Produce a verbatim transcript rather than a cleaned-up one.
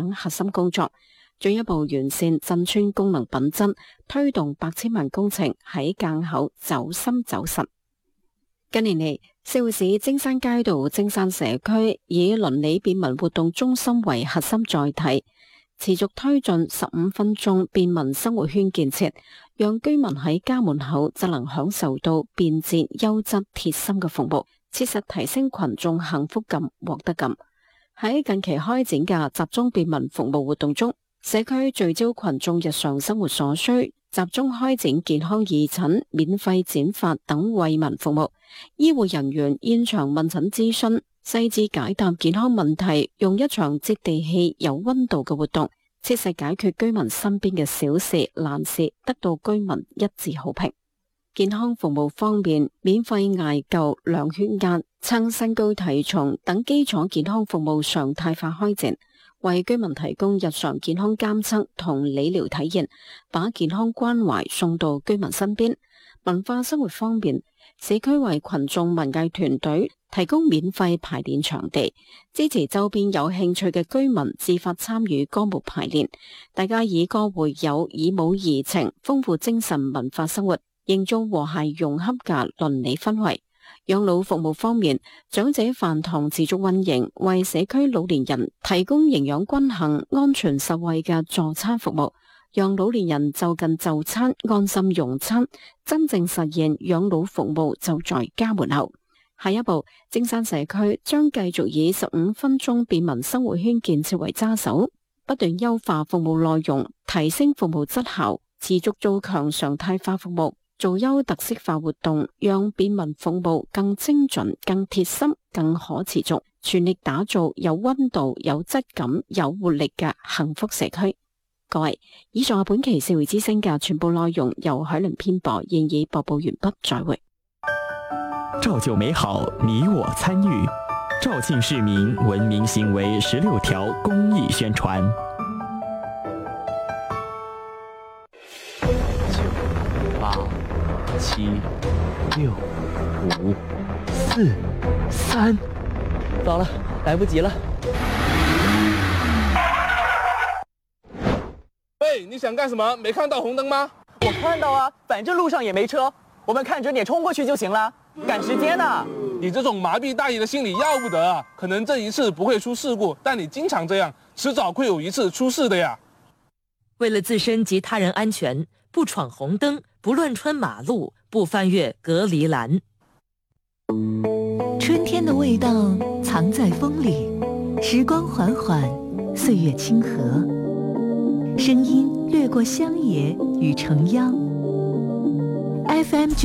等核心工作，進一步完善鎮村功能品質，推動百千萬工程喺澗口走深走實。近年嚟，社會市精山街道精山社區以鄰里便民活動中心為核心載體，持續推進十五分鐘便民生活圈建設，讓居民喺家門口就能享受到便捷、優質、貼心嘅服務，切實提升群眾幸福感、獲得感。喺近期開展嘅集中便民服務活動中，社區聚焦群眾日常生活所需，集中開展健康義診、免費剪髮等惠民服務，醫護人員現場問診諮詢，細緻解答健康問題，用一場接地氣、有溫度嘅活動，切實解決居民身邊嘅小事難事，得到居民一致好評。健康服務方面，免費艾灸、量血壓、稱身高體重等基礎健康服務常態化開展，為居民提供日常健康監測同理療體驗，把健康關懷送到居民身邊。文化生活方面，社區為群眾文藝團隊提供免費排練場地，支持周邊有興趣嘅居民自發參與歌舞排練，大家以歌會友，以舞怡情，豐富精神文化生活，營造和諧融洽嘅鄰里氛圍。養老服務方面，長者飯堂持續運營，為社區老年人提供營養均衡、安全實惠嘅助餐服務，讓老年人就近就餐、安心用餐，真正實現養老服務就在家門口。下一步，精山社區將繼續以十五分鐘便民生活圈建設為揸手，不斷優化服務內容，提升服務質效，持續做強常態化服務，做優特色化活動，讓便民服務更精準、更貼心、更可持續，全力打造有溫度、有質感、有活力嘅幸福社區。各位，以上係本期社會之聲嘅全部內容，由海倫編播，現已播報完畢，再會。 造就美好，你我參與。肇慶市民文明行為十六條公益宣傳。九八七六五四三，糟了，來不及了。 喂，你想幹什麼？沒看到紅燈嗎？ 我看到啊，反正路上也沒車，我們看準點衝過去就行了，趕時間呢。 你這種麻痹大意的心理要不得啊！可能這一次不會出事故，但你經常這樣，遲早會有一次出事的呀。 為了自身及他人安全，不闖紅燈，不亂穿馬路，不翻越隔離欄。 春天的味道藏在風裏，時光緩緩，歲月清河，聲音掠過鄉野與城央。F M